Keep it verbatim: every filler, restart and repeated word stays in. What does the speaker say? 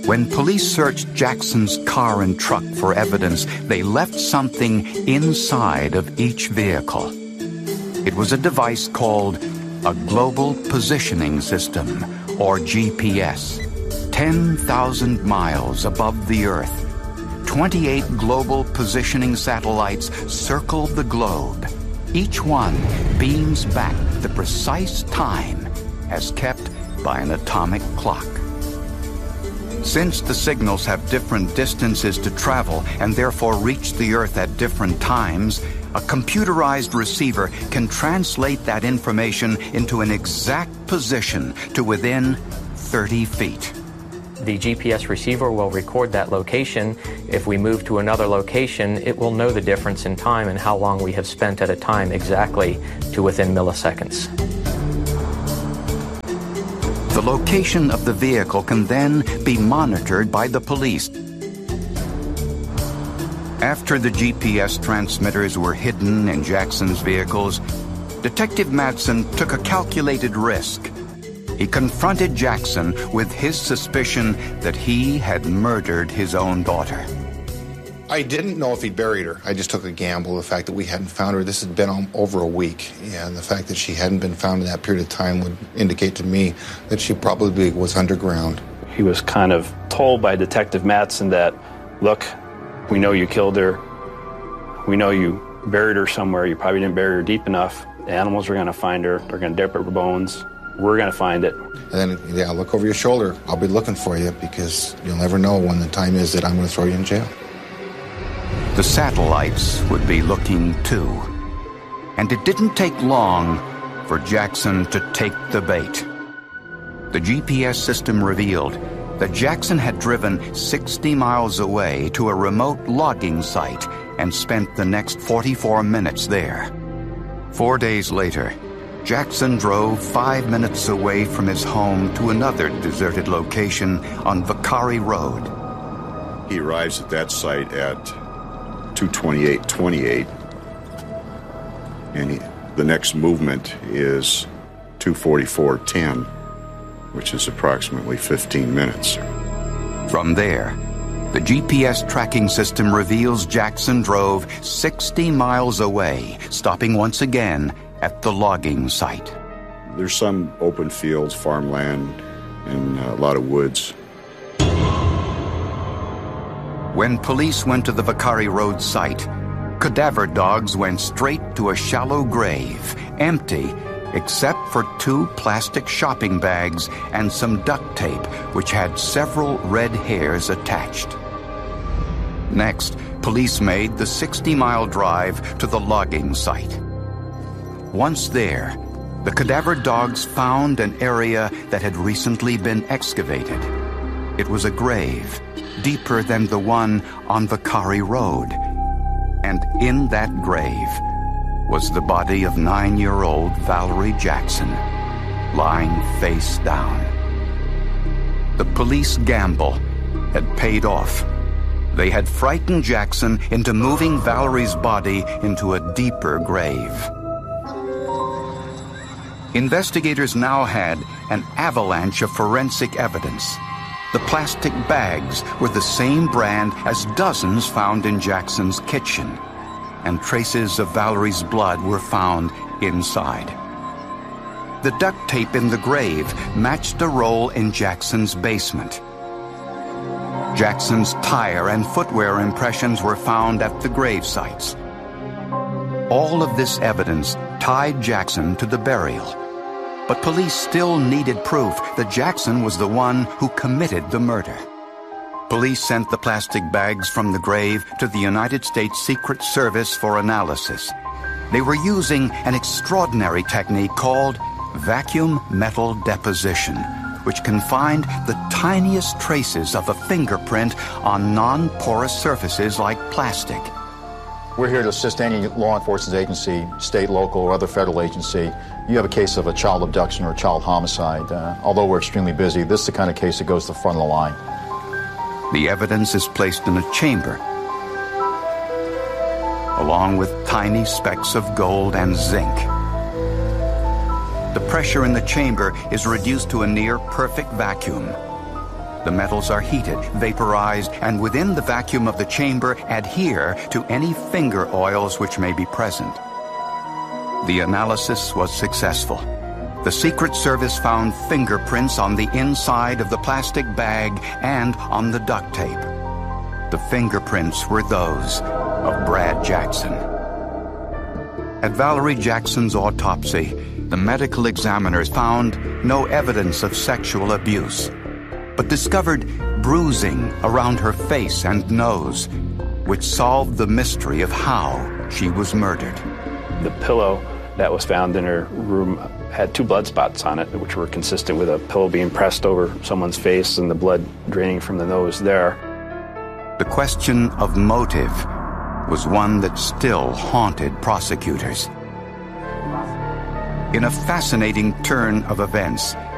When police searched Jackson's car and truck for evidence, they left something inside of each vehicle. It was a device called a Global Positioning System, or G P S. ten thousand miles above the Earth, twenty-eight global positioning satellites circle the globe. Each one beams back the precise time as kept by an atomic clock. Since the signals have different distances to travel and therefore reach the Earth at different times, a computerized receiver can translate that information into an exact position to within thirty feet. The G P S receiver will record that location. If we move to another location, it will know the difference in time and how long we have spent at a time exactly to within milliseconds. The location of the vehicle can then be monitored by the police. After the G P S transmitters were hidden in Jackson's vehicles, Detective Madsen took a calculated risk. He confronted Jackson with his suspicion that he had murdered his own daughter. I didn't know if he'd buried her. I just took a gamble, the fact that we hadn't found her. This had been over a week, and the fact that she hadn't been found in that period of time would indicate to me that she probably was underground. He was kind of told by Detective Madsen that, look, we know you killed her. We know you buried her somewhere. You probably didn't bury her deep enough. The animals are going to find her. They're going to dip her bones. We're going to find it. And then, yeah, look over your shoulder. I'll be looking for you because you'll never know when the time is that I'm going to throw you in jail. The satellites would be looking too. And it didn't take long for Jackson to take the bait. The G P S system revealed that Jackson had driven sixty miles away to a remote logging site and spent the next forty-four minutes there. Four days later, Jackson drove five minutes away from his home to another deserted location on Vicari Road. He arrives at that site at two twenty-eight twenty-eight, and he, the next movement is two forty-four ten, which is approximately fifteen minutes. From there, the G P S tracking system reveals Jackson drove sixty miles away, stopping once again at the logging site. There's some open fields, farmland, and a lot of woods. When police went to the Vicari Road site, cadaver dogs went straight to a shallow grave, empty except for two plastic shopping bags and some duct tape which had several red hairs attached. Next, police made the sixty-mile drive to the logging site. Once there, the cadaver dogs found an area that had recently been excavated. It was a grave, deeper than the one on Vicari Road. And in that grave was the body of nine-year-old Valerie Jackson, lying face down. The police gamble had paid off. They had frightened Jackson into moving Valerie's body into a deeper grave. Investigators now had an avalanche of forensic evidence. The plastic bags were the same brand as dozens found in Jackson's kitchen, and traces of Valerie's blood were found inside. The duct tape in the grave matched a roll in Jackson's basement. Jackson's tire and footwear impressions were found at the grave sites. All of this evidence tied Jackson to the burial. But police still needed proof that Jackson was the one who committed the murder. Police sent the plastic bags from the grave to the United States Secret Service for analysis. They were using an extraordinary technique called vacuum metal deposition, which can find the tiniest traces of a fingerprint on non-porous surfaces like plastic. We're here to assist any law enforcement agency, state, local, or other federal agency. You have a case of a child abduction or a child homicide. Uh, although we're extremely busy, this is the kind of case that goes to the front of the line. The evidence is placed in a chamber, along with tiny specks of gold and zinc. The pressure in the chamber is reduced to a near-perfect vacuum. The metals are heated, vaporized, and within the vacuum of the chamber adhere to any finger oils which may be present. The analysis was successful. The Secret Service found fingerprints on the inside of the plastic bag and on the duct tape. The fingerprints were those of Brad Jackson. At Valerie Jackson's autopsy, the medical examiners found no evidence of sexual abuse, but discovered bruising around her face and nose, which solved the mystery of how she was murdered. The pillow that was found in her room had two blood spots on it, which were consistent with a pillow being pressed over someone's face and the blood draining from the nose there. The question of motive was one that still haunted prosecutors. In a fascinating turn of events,